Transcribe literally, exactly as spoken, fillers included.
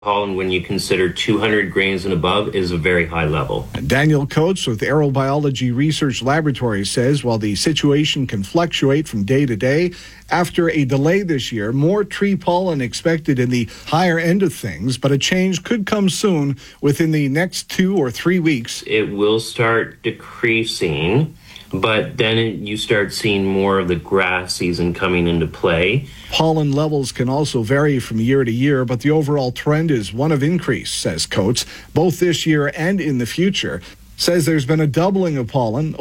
Pollen, when you consider two hundred grains and above, is a very high level. And Daniel Coates with Aerobiology Research Laboratory says while the situation can fluctuate from day to day, after a delay this year, more tree pollen expected in the higher end of things, but a change could come soon within the next two or three weeks. It will start decreasing, but then it, you start seeing more of the grass season coming into play. Pollen levels can also vary from year to year, but the overall trend is one of increase, says Coates, both this year and in the future. Says there's been a doubling of pollen